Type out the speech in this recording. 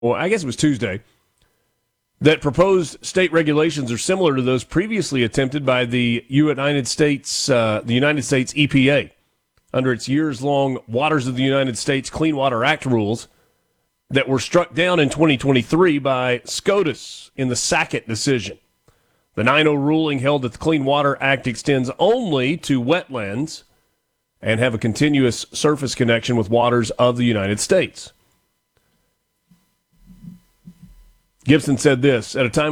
well, I guess it was Tuesday, that proposed state regulations are similar to those previously attempted by the United States EPA under its years-long Waters of the United States Clean Water Act rules that were struck down in 2023 by SCOTUS in the Sackett decision. The 9-0 ruling held that the Clean Water Act extends only to wetlands and have a continuous surface connection with waters of the United States. Gibson said this, at a time